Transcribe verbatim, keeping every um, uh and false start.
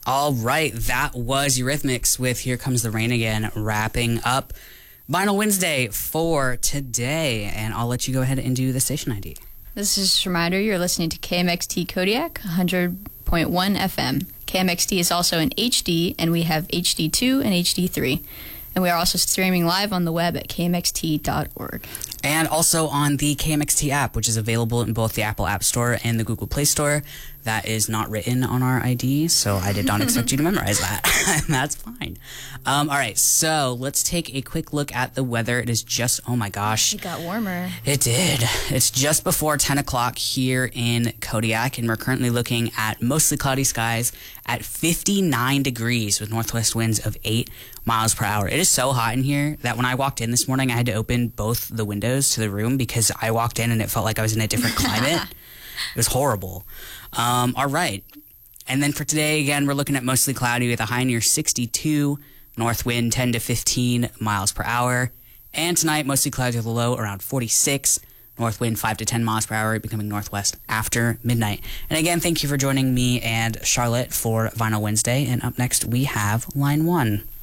All right, that was Eurythmics with Here Comes the Rain Again, wrapping up Vinyl Wednesday for today. And I'll let you go ahead and do the station I D. This is just a reminder, you're listening to K M X T Kodiak, one hundred point one F M. K M X T is also in H D, and we have H D two and H D three. And we are also streaming live on the web at K M X T dot org. And also on the K M X T app, which is available in both the Apple App Store and the Google Play Store. That is not written on our I D, so I did not expect you to memorize that. That's fine. Um, all right, so let's take a quick look at the weather. It is just, oh my gosh. It got warmer. It did. It's just before ten o'clock here in Kodiak, and we're currently looking at mostly cloudy skies at fifty-nine degrees with northwest winds of eight miles per hour. It is so hot in here that when I walked in this morning, I had to open both the windows to the room because I walked in and it felt like I was in a different climate. It was horrible. Um, all right. And then for today, again, we're looking at mostly cloudy with a high near sixty-two, north wind ten to fifteen miles per hour. And tonight, mostly cloudy with a low around forty-six, north wind five to ten miles per hour, becoming northwest after midnight. And again, thank you for joining me and Charlotte for Vinyl Wednesday. And up next, we have Line one.